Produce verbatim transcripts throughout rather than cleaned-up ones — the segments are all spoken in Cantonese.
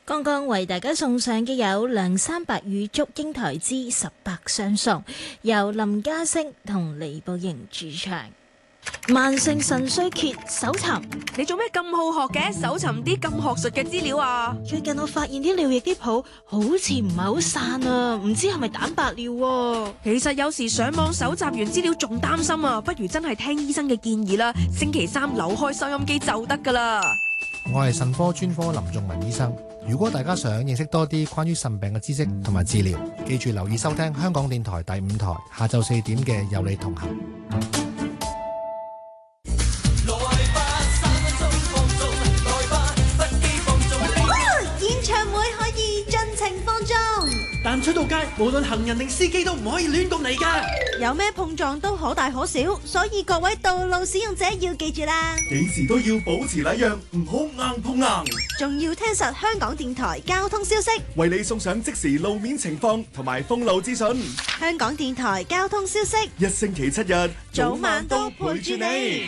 剛剛為大家送上嘅有梁山伯與祝英台之十八相送，由林家聲同李寶瑩主唱。萬聖神衰竭搜尋， 你做咩咁好學嘅？搜尋啲咁學術嘅資料啊！ 最近我發現啲尿液啲泡好似唔係好散啊，唔知係咪蛋白尿啊？ 其實有時上網搜集完資料仲擔心啊，不如真係聽醫生嘅建議啦。星期三扭開收音機就得噶啦。 我係腎科專科林仲文醫生。如果大家想認識多啲關於腎病嘅知識同埋治療，記住留意收聽香港電台第五台下晝四點嘅有你同行。 演唱會可以盡情放縱， 但出到街，無論行人定司機都唔可以亂咁嚟㗎。 有咩碰撞都可大可小，所以各位道路使用者要記住啦， 幾時都要保持禮讓，唔好硬碰硬。 仲要聽實香港電台交通消息， 為你送上即時路面情況同埋封路資訊。 香港電台交通消息， 一星期七日， 早晚都陪住你。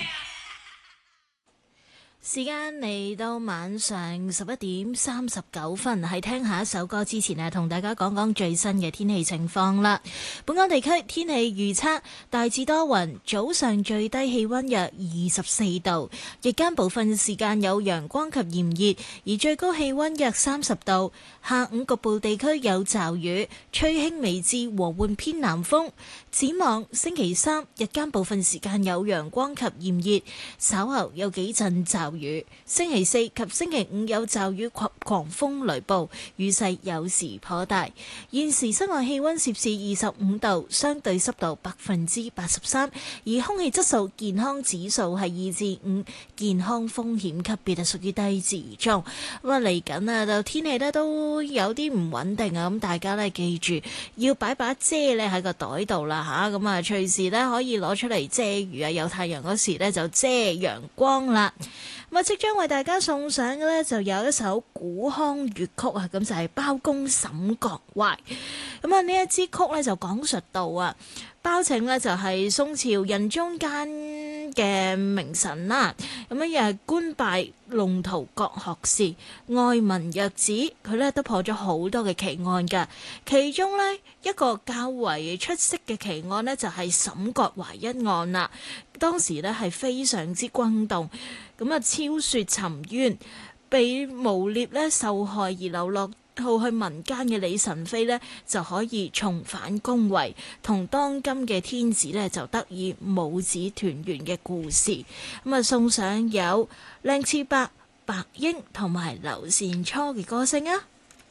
時間嚟到晚上十一點三十九分，喺聽下一首歌之前啊，同大家講講最新嘅天氣情況啦。本港地區天氣預測大致多雲，早上最低氣溫約二十四度，日間部分時間有陽光及炎熱，而最高氣溫約三十度。下午局部地區有驟雨，吹輕微至和緩偏南風。展望星期三日間部分時間有陽光及炎熱，稍後有幾陣驟雨。星期四及星期五有驟雨及狂風雷暴，雨勢有時頗大。現時室外氣溫攝氏二十五度，相對濕度百分之八十三，而空氣質素健康指數係二至五，健康風險級別係屬於低至中。咁啊嚟緊啊，就天氣咧都有啲唔穩定啊，咁大家咧記住要擺把遮咧喺個袋度啦吓，咁啊隨時咧可以攞出嚟遮雨啊，有太陽嗰時咧就遮陽光啦。咁啊，即將為大家送上嘅咧就有一首古腔粵曲啊，咁就係、是、包公沈國懷。咁啊，呢一支曲咧就講述到啊，包拯呢就係宋朝人中間嘅名臣啦。咁樣又係官拜龍圖閣學士，愛民若子，佢咧都破咗好多嘅奇案㗎。其中呢一個較為出色嘅奇案呢，就係沈國懷一案啦。當時呢係非常之轟動，咁啊昭雪沉冤，被誣衊咧受害而流落到去民間嘅李臣妃呢，就可以重返宮闈，同當今嘅天子呢，就得以母子團圓嘅故事。咁啊，送上有靚次伯、白英同埋劉善初嘅歌聲啊！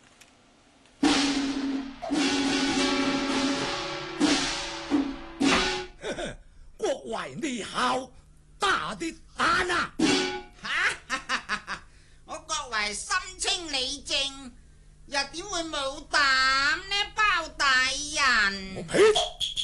國懷你好，大啲膽啊！ 我國懷心清理正，又點會冇膽呢？包大人， 我呸！